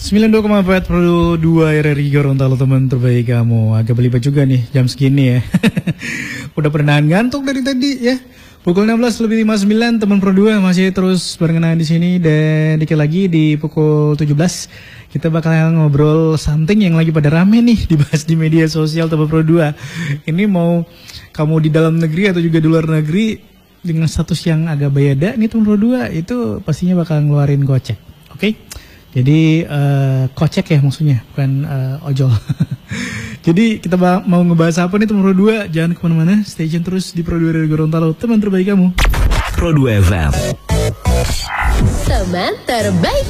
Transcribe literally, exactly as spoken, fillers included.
sembilan puluh dua koma empat Pro dua R R I Gorontalo, teman terbaik kamu. Agak belibet juga nih jam segini ya. Udah pernah ngantuk dari tadi ya. Pukul enam belas lebih lima puluh sembilan, teman Pro dua masih terus barengan di sini. Dan dikit lagi di pukul tujuh belas kita bakal ngobrol something yang lagi pada rame nih dibahas di media sosial teman Pro dua. Ini mau kamu di dalam negeri atau juga di luar negeri dengan status yang agak beda nih teman Pro dua, itu pastinya bakal ngeluarin gocek. Oke? Okay? Jadi uh, kocek ya maksudnya, bukan uh, ojol. Jadi kita mau ngebahas apa nih teman Pro dua? Jangan kemana-mana, stay tune terus di Pro dua dari Gorontalo, teman terbaik kamu. Pro dua F M, teman terbaik.